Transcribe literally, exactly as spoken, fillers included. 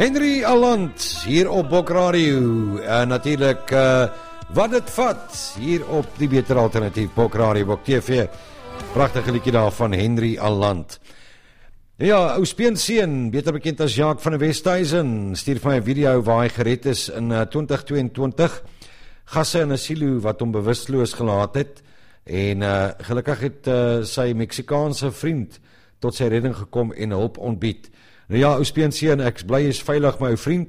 Henry Alland, hier op Bok Radio, en natuurlijk uh, Wat het vat, hier op die beter alternatief Bok Radio, Bok T V, prachtige liedje daar van Henry Alland. Ja, ou speenseun, beter bekend as Jacques van der Westhuizen, stuur vir my 'n video waar hy gered is in uh, twintig tweeëntwintig, gasse in 'n silo wat hom bewusteloos gelaat het, en uh, gelukkig het uh, sy Meksikaanse vriend tot sy redding gekom en hulp ontbied. Nou ja, ou speenseun, ek bly is veilig my ou vriend,